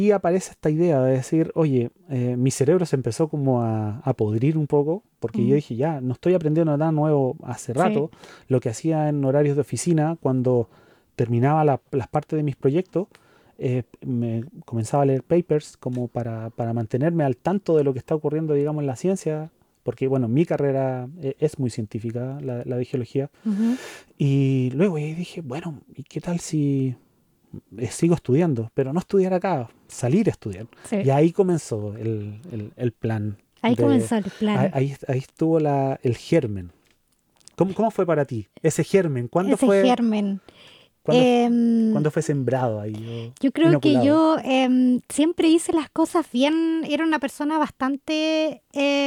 Y aparece esta idea de decir, oye, mi cerebro se empezó como a podrir un poco, porque yo Mm, dije, ya, no estoy aprendiendo nada nuevo hace sí. rato. Lo que hacía en horarios de oficina, cuando terminaba las partes de mis proyectos, me comenzaba a leer papers como para mantenerme al tanto de lo que está ocurriendo, digamos, en la ciencia, porque, bueno, mi carrera es muy científica, la de geología. Ujú, Y luego dije, bueno, ¿y qué tal si sigo estudiando, pero no estudiar acá, salir a estudiar? sí. Y ahí comenzó el plan Ahí de... comenzó el plan. Ahí estuvo el germen. ¿Cómo fue para ti? Ese germen, Ese germen. cuándo, f- Em, cuándo fue sembrado ahí o yo creo que inoculado? yo siempre hice las cosas bien. Era una persona bastante...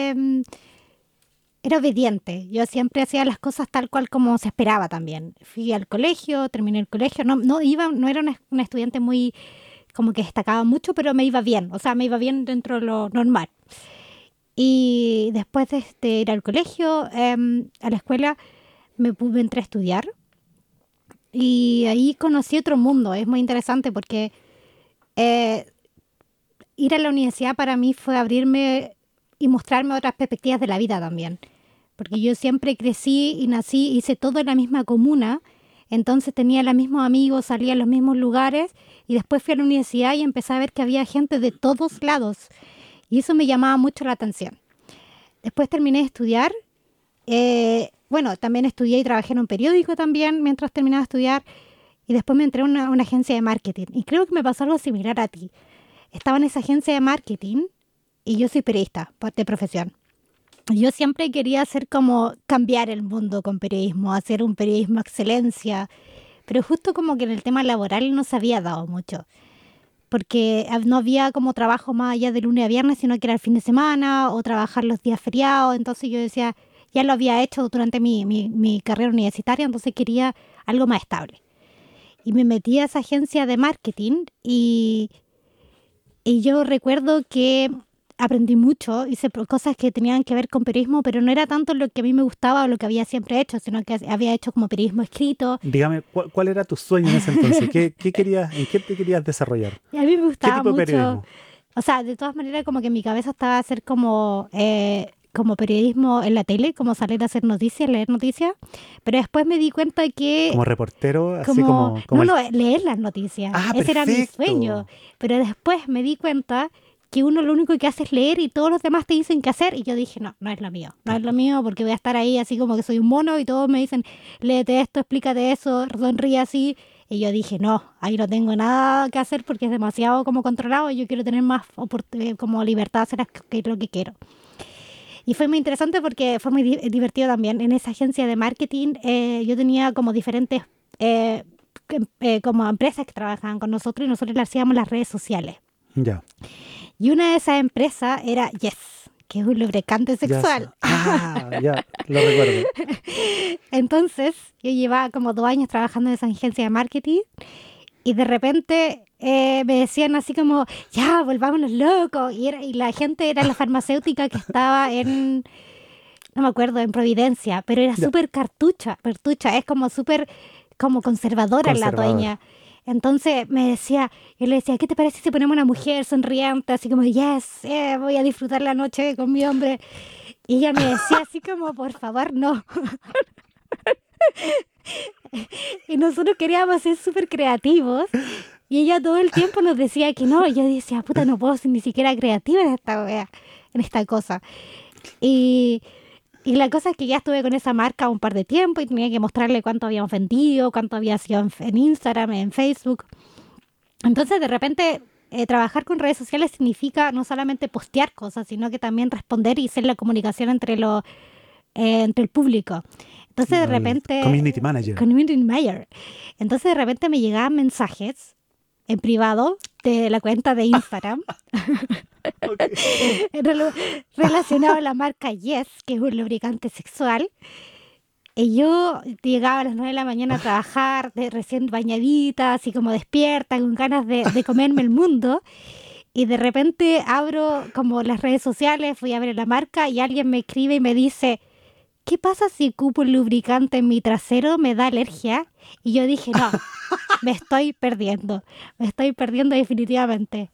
era obediente. Yo siempre hacía las cosas tal cual como se esperaba también. Fui al colegio, terminé el colegio. No era una estudiante muy como que destacaba mucho, pero me iba bien. O sea, me iba bien dentro de lo normal. Y después de ir al colegio, a la escuela, me entré a estudiar. Y ahí conocí otro mundo. Es muy interesante porque eh, ir a la universidad para mí fue abrirme y mostrarme otras perspectivas de la vida también. Porque yo siempre crecí y nací, hice todo en la misma comuna, entonces tenía los mismos amigos, salía a los mismos lugares y después fui a la universidad y empecé a ver que había gente de todos lados y eso me llamaba mucho la atención. Después terminé de estudiar, bueno, también estudié y trabajé en un periódico también mientras terminaba de estudiar y después me entré a una agencia de marketing y creo que me pasó algo similar a ti. Estaba en esa agencia de marketing y yo soy periodista de profesión. Yo siempre quería hacer como cambiar el mundo con periodismo, hacer un periodismo excelencia, pero justo como que en el tema laboral no se había dado mucho, porque no había como trabajo más allá de lunes a viernes, sino que era el fin de semana o trabajar los días feriados, entonces yo decía, ya lo había hecho durante mi carrera universitaria, entonces quería algo más estable. Y me metí a esa agencia de marketing y yo recuerdo que aprendí mucho, hice cosas que tenían que ver con periodismo, pero no era tanto lo que a mí me gustaba o lo que había siempre hecho, sino que había hecho como periodismo escrito. Dígame, ¿cuál era tu sueño en ese entonces? ¿Qué querías, en qué te querías desarrollar? Y a mí me ¿Qué gustaba tipo de mucho, periodismo? o sea, de todas maneras como que en mi cabeza estaba hacer como periodismo en la tele, como salir a hacer noticias, leer noticias, pero después me di cuenta que Como reportero, así como, como no, el... no, leer las noticias, Ah, ese era mi sueño, perfecto. pero después me di cuenta que uno lo único que hace es leer y todos los demás te dicen qué hacer y yo dije, no, no es lo mío, no es lo mío porque voy a estar ahí así como que soy un mono y todos me dicen, léete esto, explícate eso, sonríe así y yo dije, no, ahí no tengo nada que hacer porque es demasiado como controlado y yo quiero tener más como libertad de hacer lo que quiero. Y fue muy interesante porque fue muy divertido también. En esa agencia de marketing yo tenía como diferentes eh, como empresas que trabajaban con nosotros y nosotros le hacíamos las redes sociales. Ya, Y una de esas empresas era Yes, que es un lubricante ya. sexual. Ya, lo recuerdo. Entonces yo llevaba como 2 años trabajando en esa agencia de marketing y de repente me decían así como, ya, volvámonos locos. Y la gente era la farmacéutica que estaba no me acuerdo, en Providencia, pero era Ya, súper cartucha, es como súper como conservadora la conservador. dueña. Entonces yo le decía, ¿qué te parece si ponemos una mujer sonriente, así como, yes, voy a disfrutar la noche con mi hombre? Y ella me decía así como, por favor, no. Y nosotros queríamos ser súper creativos y ella todo el tiempo nos decía que no. Y yo decía, puta, no puedo ser ni siquiera creativa en esta wea, en esta cosa. Y Y la cosa es que ya estuve con esa marca un par de tiempo y tenía que mostrarle cuánto habíamos vendido, cuánto había sido en Instagram, en Facebook. Entonces, de repente, trabajar con redes sociales significa no solamente postear cosas, sino que también responder y ser la comunicación entre el público. Entonces, de El community repente, manager. Community Manager. Entonces, de repente me llegaban mensajes en privado de la cuenta de Instagram Ok. relacionado a la marca Yes, que es un lubricante sexual. Y yo llegaba a las 9 de la mañana a trabajar, recién bañadita, así como despierta, con ganas de comerme el mundo. Y de repente abro como las redes sociales, fui a ver la marca y alguien me escribe y me dice, ¿qué pasa si ocupo un lubricante en mi trasero? ¿Me da alergia? Y yo dije, no, me estoy perdiendo definitivamente.